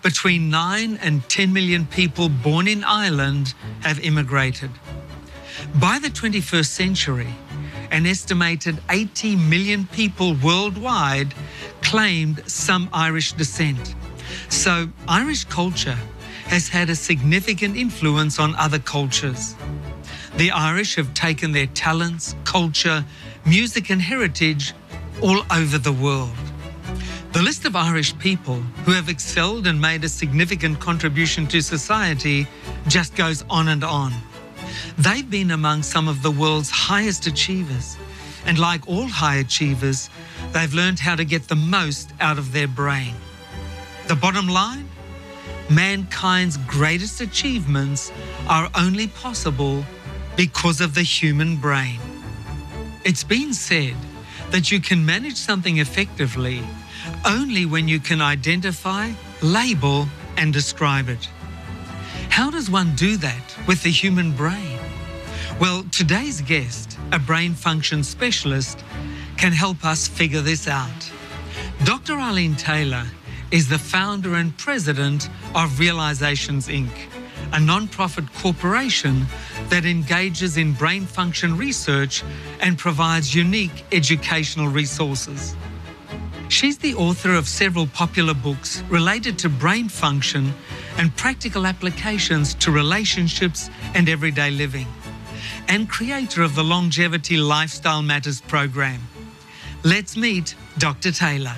Between 9 and 10 million people born in Ireland have immigrated. By the 21st century, an estimated 80 million people worldwide claimed some Irish descent. So Irish culture has had a significant influence on other cultures. The Irish have taken their talents, culture, music and heritage all over the world. The list of Irish people who have excelled and made a significant contribution to society just goes on and on. They've been among some of the world's highest achievers, and like all high achievers, they've learned how to get the most out of their brain. The bottom line? Mankind's greatest achievements are only possible because of the human brain. It's been said that you can manage something effectively only when you can identify, label, and describe it. How does one do that with the human brain? Well, today's guest, a brain function specialist, can help us figure this out. Dr. Eileen Taylor is the founder and president of Realizations Inc., a non-profit corporation that engages in brain function research and provides unique educational resources. She's the author of several popular books related to brain function and practical applications to relationships and everyday living, and creator of the Longevity Lifestyle Matters program. Let's meet Dr. Taylor.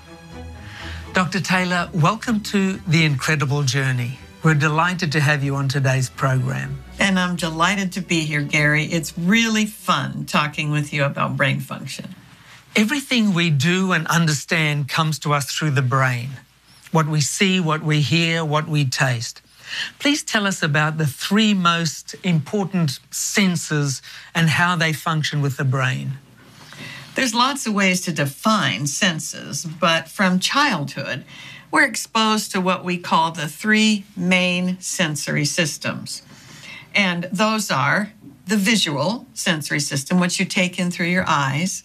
Dr. Taylor, welcome to The Incredible Journey. We're delighted to have you on today's program. And I'm delighted to be here, Gary. It's really fun talking with you about brain function. Everything we do and understand comes to us through the brain. What we see, what we hear, what we taste. Please tell us about the three most important senses and how they function with the brain. There's lots of ways to define senses, but from childhood, we're exposed to what we call the three main sensory systems. And those are the visual sensory system, which you take in through your eyes,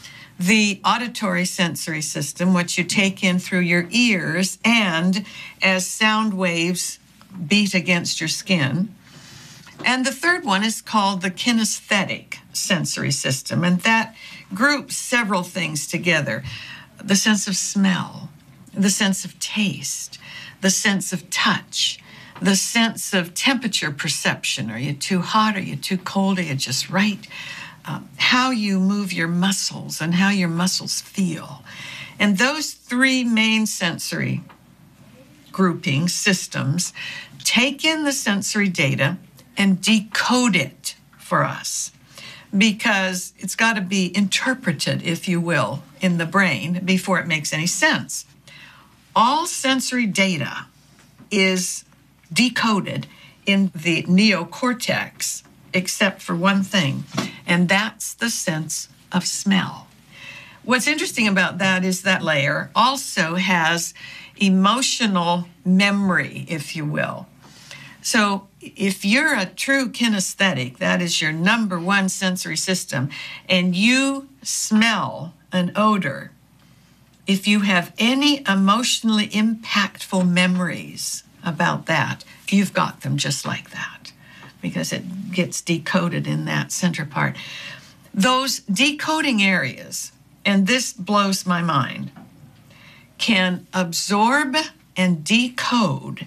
the auditory sensory system, which you take in through your ears and as sound waves beat against your skin. And the third one is called the kinesthetic sensory system, and that groups several things together. The sense of smell, the sense of taste, the sense of touch, the sense of temperature perception. Are you too hot? Are you too cold? Are you just right? How you move your muscles and how your muscles feel. And those three main sensory grouping systems take in the sensory data and decode it for us, because it's got to be interpreted, if you will, in the brain before it makes any sense. All sensory data is decoded in the neocortex, except for one thing, and that's the sense of smell. What's interesting about that is that layer also has emotional memory, if you will. So if you're a true kinesthetic, that is your number one sensory system, and you smell an odor, if you have any emotionally impactful memories about that, you've got them just like that, because it gets decoded in that center part. Those decoding areas, and this blows my mind, can absorb and decode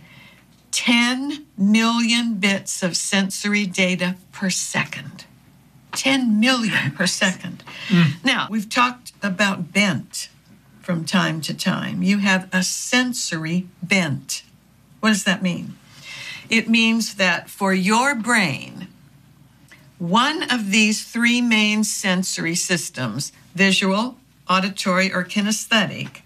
10 million bits of sensory data per second. 10 million per second. Now, we've talked about bent from time to time. You have a sensory bent. What does that mean? It means that for your brain, one of these three main sensory systems, visual, auditory, or kinesthetic,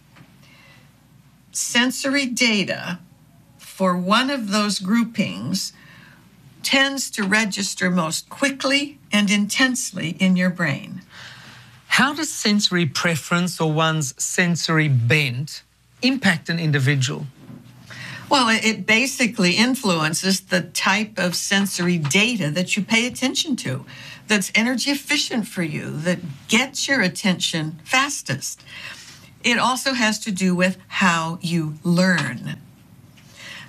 sensory data for one of those groupings tends to register most quickly and intensely in your brain. How does sensory preference or one's sensory bent impact an individual? Well, it basically influences the type of sensory data that you pay attention to, that's energy efficient for you, that gets your attention fastest. It also has to do with how you learn.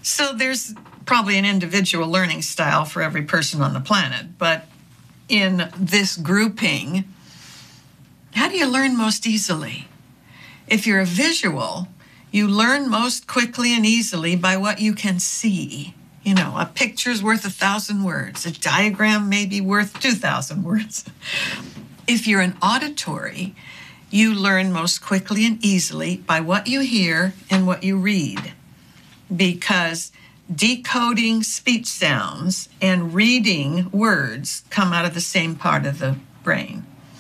So there's probably an individual learning style for every person on the planet, but in this grouping, how do you learn most easily? If you're a visual, you learn most quickly and easily by what you can see. You know, a picture's worth 1,000 words. A diagram may be worth 2,000 words. If you're an auditory, you learn most quickly and easily by what you hear and what you read, because decoding speech sounds and reading words come out of the same part of the brain.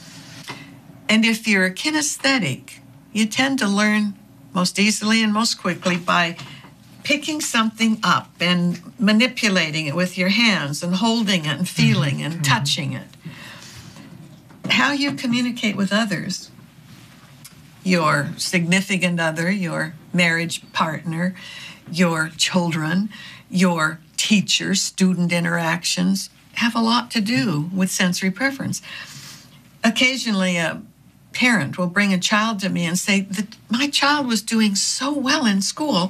And if you're a kinesthetic, you tend to learn most easily and most quickly by picking something up and manipulating it with your hands and holding it and feeling and touching it. How you communicate with others, your significant other, your marriage partner, your children, your teachers, student interactions, have a lot to do with sensory preference. Occasionally, a parent will bring a child to me and say that my child was doing so well in school,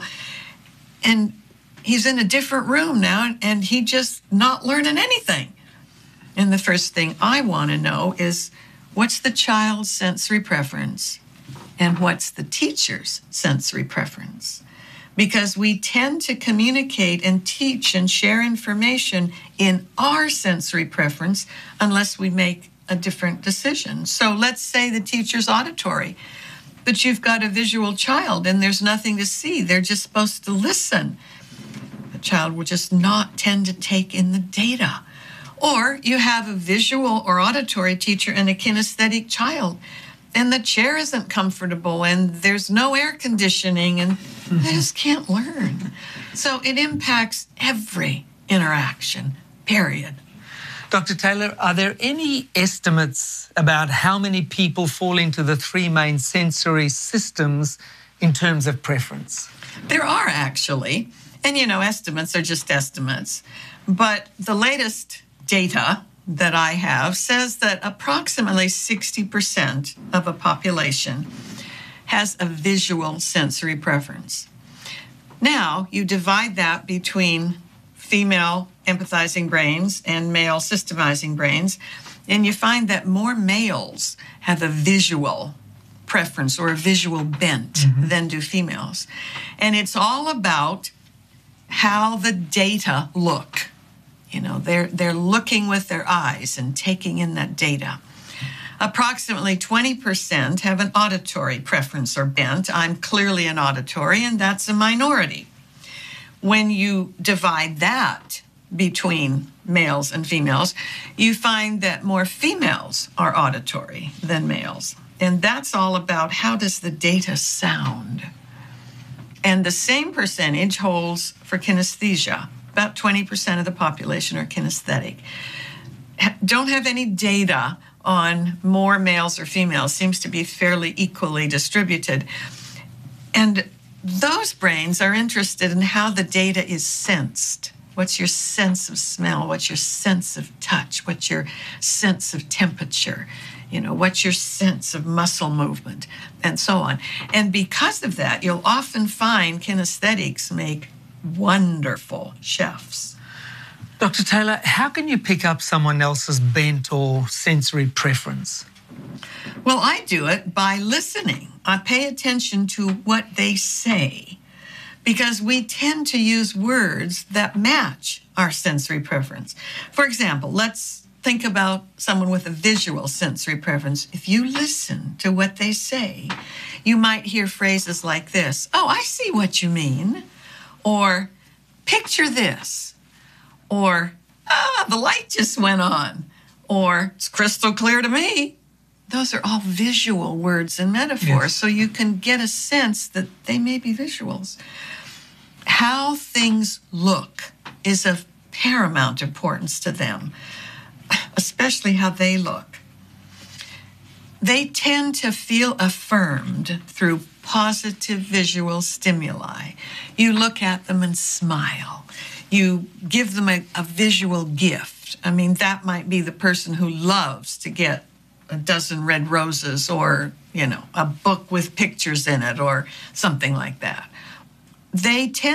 and he's in a different room now, and he just not learning anything. And the first thing I want to know is, what's the child's sensory preference and what's the teacher's sensory preference? Because we tend to communicate and teach and share information in our sensory preference unless we make a different decision. So let's say the teacher's auditory, but you've got a visual child and there's nothing to see. They're just supposed to listen. The child will just not tend to take in the data. Or you have a visual or auditory teacher and a kinesthetic child, and the chair isn't comfortable and there's no air conditioning, and they just can't learn. So it impacts every interaction, period. Dr. Taylor, are there any estimates about how many people fall into the three main sensory systems in terms of preference? There are actually, and estimates are just estimates, but the latest data that I have says that approximately 60% of a population has a visual sensory preference. Now, you divide that between female empathizing brains and male systemizing brains, and you find that more males have a visual preference or a visual bent than do females. And it's all about how the data look. They're looking with their eyes and taking in that data. Approximately 20% have an auditory preference or bent. I'm clearly an auditory, and that's a minority. When you divide that between males and females, you find that more females are auditory than males. And that's all about how does the data sound. And the same percentage holds for kinesthesia. About 20% of the population are kinesthetic. Don't have any data on more males or females. Seems to be fairly equally distributed. And those brains are interested in how the data is sensed. What's your sense of smell? What's your sense of touch? What's your sense of temperature? What's your sense of muscle movement? And so on. And because of that, you'll often find kinesthetics make wonderful chefs. Dr. Taylor, how can you pick up someone else's bent or sensory preference? Well, I do it by listening. I pay attention to what they say, because we tend to use words that match our sensory preference. For example, let's think about someone with a visual sensory preference. If you listen to what they say, you might hear phrases like this: "Oh, I see what you mean," or "Picture this," or "The light just went on," or "It's crystal clear to me." Those are all visual words and metaphors, yes. So you can get a sense that they may be visuals. How things look is of paramount importance to them, especially how they look. They tend to feel affirmed through positive visual stimuli. You look at them and smile. You give them a visual gift. I mean, that might be the person who loves to get a dozen red roses, or, a book with pictures in it, or something like that. They tend